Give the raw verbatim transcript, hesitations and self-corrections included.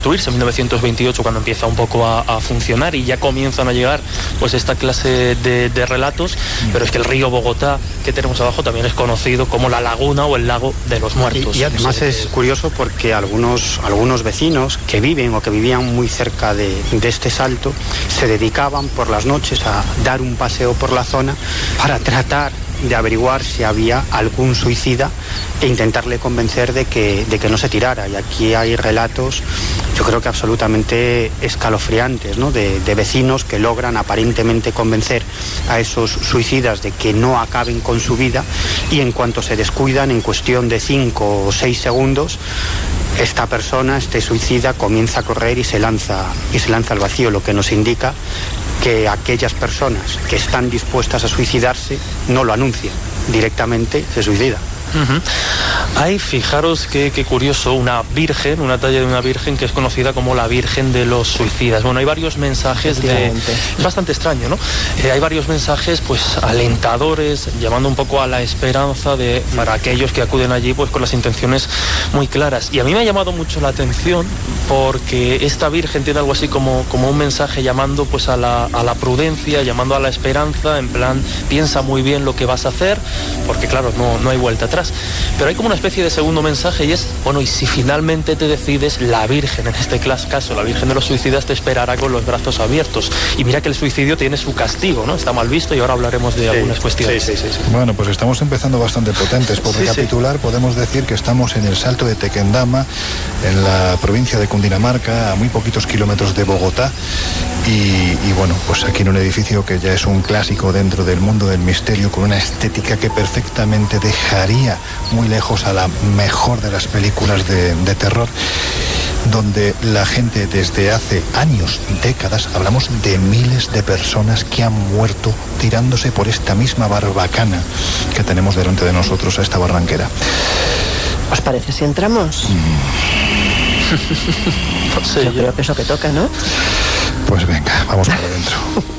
en mil novecientos veintiocho, cuando empieza un poco a, a funcionar y ya comienzan a llegar pues esta clase de, de relatos, pero es que el río Bogotá que tenemos abajo también es conocido como la laguna o el lago de los muertos. Y, y además no sé es qué... curioso porque algunos, algunos vecinos que viven o que vivían muy cerca de, de este salto se dedicaban por las noches a dar un paseo por la zona para tratar de averiguar si había algún suicida e intentarle convencer de que, de que no se tirara. Y aquí hay relatos, yo creo que absolutamente escalofriantes, ¿no? De, de vecinos que logran aparentemente convencer a esos suicidas de que no acaben con su vida, y en cuanto se descuidan, en cuestión de cinco o seis segundos, esta persona, este suicida, comienza a correr y se lanza, y se lanza al vacío, lo que nos indica que aquellas personas que están dispuestas a suicidarse no lo anuncian, directamente se suicida. Uh-huh. Hay, fijaros qué curioso, una virgen, una talla de una virgen que es conocida como la Virgen de los Suicidas. Bueno, hay varios mensajes de... Es bastante extraño, ¿no? Eh, hay varios mensajes, pues, alentadores, llamando un poco a la esperanza de, para aquellos que acuden allí, pues, con las intenciones muy claras. Y a mí me ha llamado mucho la atención porque esta virgen tiene algo así como, como un mensaje llamando, pues, a la, a la prudencia, llamando a la esperanza, en plan, piensa muy bien lo que vas a hacer, porque, claro, no, no hay vuelta atrás. Pero hay como una especie de segundo mensaje y es, bueno, y si finalmente te decides, la Virgen, en este caso, la Virgen de los Suicidas, te esperará con los brazos abiertos. Y mira que el suicidio tiene su castigo, ¿no? Está mal visto y ahora hablaremos de sí, algunas cuestiones. Sí, sí, sí, sí. Bueno, pues estamos empezando bastante potentes. Por sí, recapitular, sí. Podemos decir que estamos en el Salto de Tequendama, en la provincia de Cundinamarca, a muy poquitos kilómetros de Bogotá. Y, y bueno, pues aquí en un edificio que ya es un clásico dentro del mundo del misterio, con una estética que perfectamente dejaría muy lejos a la mejor de las películas de, de terror, donde la gente desde hace años, décadas, hablamos de miles de personas que han muerto tirándose por esta misma barbacana que tenemos delante de nosotros, a esta barranquera. ¿Os parece si entramos? Mm. No sé, yo creo que es lo que toca, ¿no? Pues venga, vamos para adentro.